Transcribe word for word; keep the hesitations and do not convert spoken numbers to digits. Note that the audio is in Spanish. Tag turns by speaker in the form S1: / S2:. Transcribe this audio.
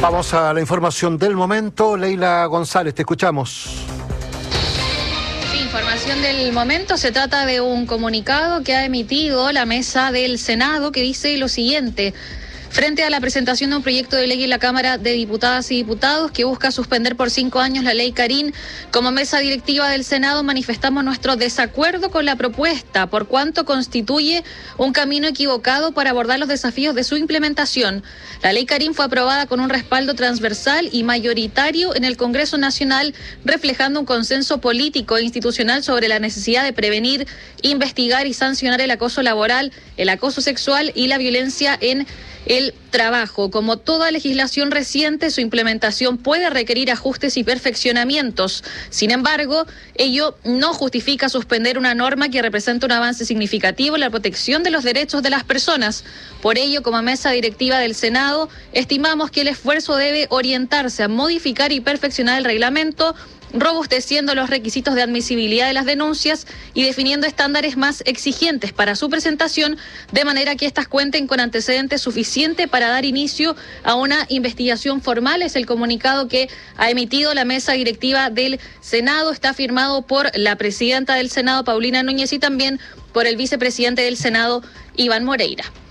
S1: Vamos a la información del momento. Leila González, te escuchamos.
S2: Sí, información del momento. Se trata de un comunicado que ha emitido la mesa del Senado que dice lo siguiente. Frente a la presentación de un proyecto de ley en la Cámara de Diputadas y Diputados que busca suspender por cinco años la ley Carín, como mesa directiva del Senado manifestamos nuestro desacuerdo con la propuesta, por cuanto constituye un camino equivocado para abordar los desafíos de su implementación. La ley Carín fue aprobada con un respaldo transversal y mayoritario en el Congreso Nacional, reflejando un consenso político e institucional sobre la necesidad de prevenir, investigar y sancionar el acoso laboral, el acoso sexual y la violencia en el trabajo. Como toda legislación reciente, su implementación puede requerir ajustes y perfeccionamientos. Sin embargo, ello no justifica suspender una norma que representa un avance significativo en la protección de los derechos de las personas. Por ello, como mesa directiva del Senado, estimamos que el esfuerzo debe orientarse a modificar y perfeccionar el reglamento, robusteciendo los requisitos de admisibilidad de las denuncias y definiendo estándares más exigentes para su presentación, de manera que éstas cuenten con antecedentes suficientes para dar inicio a una investigación formal. Es el comunicado que ha emitido la mesa directiva del Senado. Está firmado por la presidenta del Senado, Paulina Núñez, y también por el vicepresidente del Senado, Iván Moreira.